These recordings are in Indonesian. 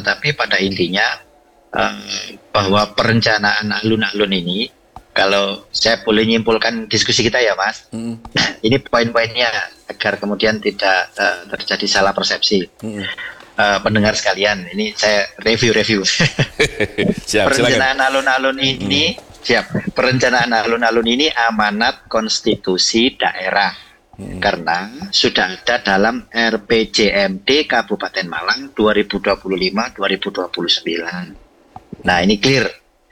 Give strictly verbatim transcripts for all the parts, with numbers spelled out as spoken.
tetapi pada intinya eh, bahwa perencanaan alun-alun ini, kalau saya boleh nyimpulkan diskusi kita ya Mas, hmm. ini poin-poinnya agar kemudian tidak uh, terjadi salah persepsi. Hmm. Uh, pendengar sekalian, ini saya review-review. Siap, perencanaan alun-alun ini, hmm. siap. Perencanaan alun-alun ini amanat konstitusi daerah, hmm. karena sudah ada dalam R P J M D Kabupaten Malang dua ribu dua puluh lima sampai dua ribu dua puluh sembilan. Nah ini clear.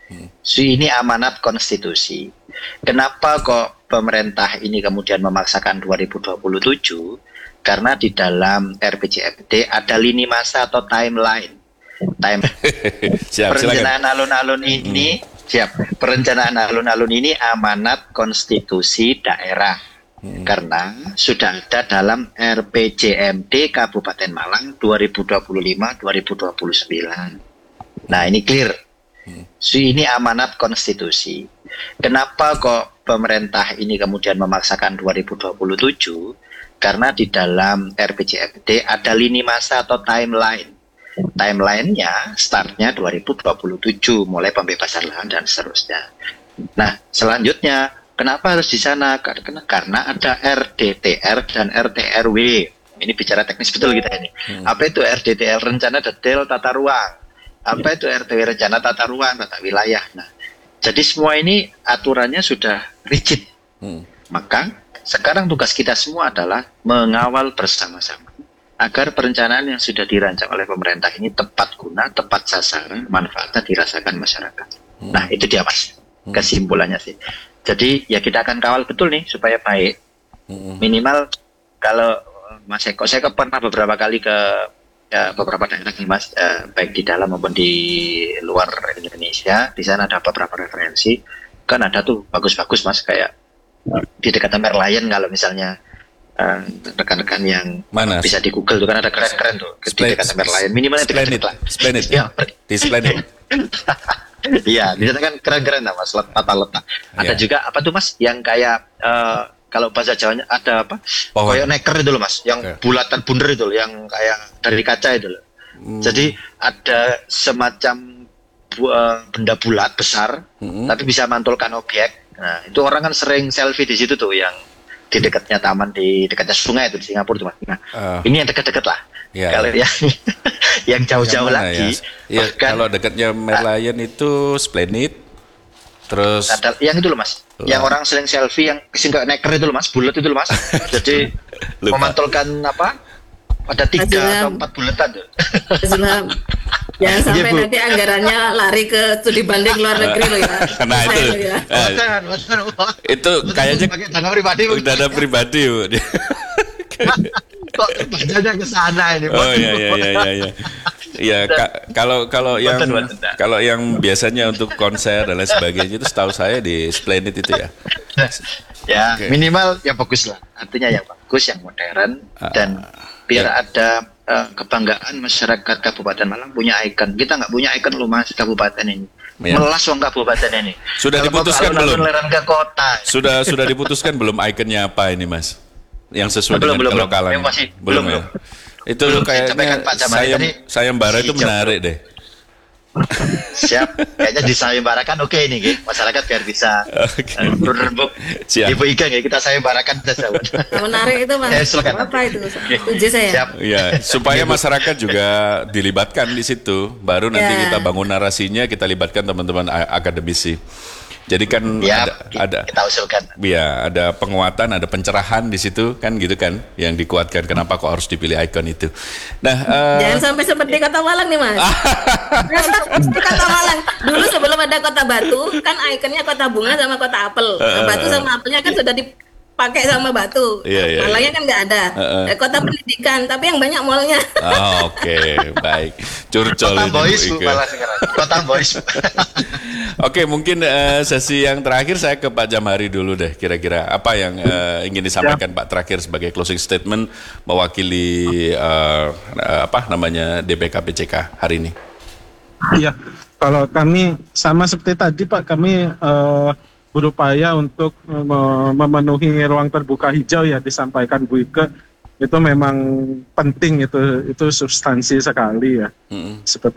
Ini amanat konstitusi. Kenapa kok pemerintah ini kemudian memaksakan dua ribu dua puluh tujuh? Karena di dalam R P J M D ada lini masa atau timeline. Time siap, perencanaan alun-alun ini, hmm. siap. Perencanaan alun-alun ini amanat konstitusi daerah. Hmm. Karena sudah ada dalam R P J M D Kabupaten Malang dua ribu dua puluh lima sampai dua ribu dua puluh sembilan. Nah, ini clear. Hmm. Ini amanat konstitusi. Kenapa kok pemerintah ini kemudian memaksakan dua ribu dua puluh tujuh? Karena di dalam R P J M D ada lini masa atau timeline. Timelinenya startnya dua ribu dua puluh tujuh, mulai pembebasan lahan dan seterusnya. Nah, selanjutnya kenapa harus di sana? Karena, karena ada R D T R dan R T R W. Ini bicara teknis betul kita ini. Hmm. Apa itu R D T R? Rencana detail tata ruang. Apa itu R T W? Rencana tata ruang, tata wilayah. Nah, jadi semua ini aturannya sudah rigid. Hmm. Maka sekarang tugas kita semua adalah mengawal bersama-sama agar perencanaan yang sudah dirancang oleh pemerintah ini tepat guna, tepat sasaran, manfaatnya dirasakan masyarakat. Hmm. Nah, itu dia Mas, kesimpulannya sih. Jadi ya kita akan kawal betul nih supaya baik. Hmm. Minimal kalau Mas Eko, saya pernah beberapa kali ke ya, beberapa daerah nih Mas, eh, baik di dalam maupun di luar Indonesia. Di sana ada beberapa referensi, kan ada tuh bagus-bagus Mas, kayak di dekat Merlion kalau misalnya uh, rekan-rekan yang mana? Bisa di Google tuh kan ada keren-keren tuh di dekat Merlion, minimalnya dekat-dekat lah. Splendid, ya, di Splendid. Iya, di sana kan keren-keren lah Mas, letak-letak. Ada yeah. juga apa tuh Mas, yang kayak uh, kalau bahasa Jawanya ada apa? Oh, kayak neker itu loh Mas, yang yeah. bulatan bunder itu loh, yang kayak dari kaca itu loh. Hmm. Jadi ada semacam bu, uh, benda bulat besar, hmm. tapi bisa mantulkan objek. Nah, itu orang kan sering selfie di situ tuh, yang di dekatnya taman, di dekatnya sungai itu di Singapura tuh Mas. Nah, uh, ini yang dekat-dekat lah. Ya. Kalau yang yang jauh-jauh yang lagi, ya? Ya, kalau dekatnya Merlion uh, itu Splendid. Terus ada yang itu loh Mas, uh, yang orang sering selfie yang kesingkat neker itu loh Mas, bulat itu loh Mas. Jadi memantulkan apa? Ada tiga Azulam. Atau empat bulatan tuh. Jangan sampai ya, nanti anggarannya lari ke studi banding luar negeri loh ya. Nah itu, ya. uh, itu kayaknya dana pribadi. Dana pribadi. Kok badannya ke sana ini? Oh iya iya iya iya. Iya ka- kalau kalau yang kalau yang biasanya untuk konser dan lain sebagainya itu setahu saya di Splendid itu ya. Ya okay. Minimal yang bagus lah. Artinya yang bagus, yang modern uh, dan biar ya. Ada uh, kebanggaan masyarakat Kabupaten Malang punya ikon. Kita nggak punya ikon loh Mas, kabupaten ini. Ya. Melas wong kabupaten ini. Sudah kalau diputuskan belum? Ke kota. Sudah sudah diputuskan belum ikonnya apa ini Mas? Yang sesuai belum, dengan belum, kelokalan. Belum, masih, belum, belum ya. Itu belum, kayaknya sayem, sayembara itu menarik deh. Siap, kayaknya disayembarakan oke okay nih, gitu. Masyarakat biar bisa okay. uh, rembuk. Ibu Ika ya, kita sayembarakan saja. Menarik itu Mas. Eh, apa itu? Setuju saya. Siap. Ya, supaya masyarakat juga dilibatkan di situ. Baru nanti ya. Kita bangun narasinya, kita libatkan teman-teman akademisi. Jadi kan ya, ada, ada kita usulkan. Ya, ada penguatan, ada pencerahan di situ kan gitu kan, yang dikuatkan kenapa kok harus dipilih ikon itu. Nah, uh, jangan sampai seperti Kota Malang nih Mas. Seperti Kota Malang. Dulu sebelum ada Kota Batu kan ikonnya Kota Bunga sama Kota Apel. Nah, Batu sama apelnya kan sudah dipakai sama Batu. Iya, iya, Malangnya kan nggak ada. Uh, uh. Kota pendidikan, tapi yang banyak mallnya. Oh, oke, okay. Baik. Curcol Kota Boys malah sekarang. Kota Boys. Oke, mungkin uh, sesi yang terakhir saya ke Pak Jamhari dulu deh. Kira-kira apa yang uh, ingin disampaikan ya. Pak terakhir sebagai closing statement mewakili uh, uh, apa namanya D P K P C K hari ini? Iya, kalau kami sama seperti tadi Pak, kami uh, berupaya untuk uh, memenuhi ruang terbuka hijau ya, disampaikan Bu Ike. Itu memang penting, itu itu substansi sekali ya. Mm-hmm. Seperti